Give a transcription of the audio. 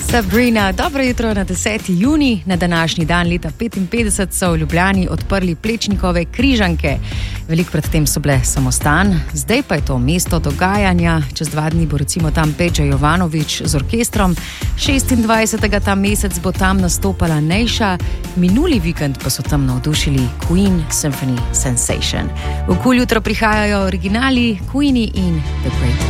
Sabrina, dobro jutro na 10. juni. Na današnji dan leta 55 so v Ljubljani odprli Plečnikove Križanke. Veliko predtem so bile samostan, zdaj pa je to mesto dogajanja. Čez 2 dni bo recimo tam Peđa Jovanović z orkestrom. 26. ta mesec bo tam nastopala Nejša. Minuli vikend pa so tam navdušili Queen Symphony Sensation. V KUL jutro prihajajo originali Queenie in The Great